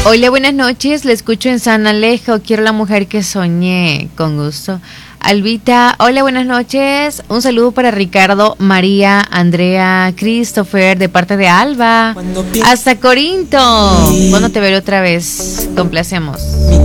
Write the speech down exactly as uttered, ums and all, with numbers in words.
Hola, buenas noches, le escucho en San Alejo, quiero la mujer que soñé, con gusto. Albita, hola, buenas noches, un saludo para Ricardo, María, Andrea, Christopher, de parte de Alba, hasta Corinto. ¿Cuándo te veré otra vez? Complacemos.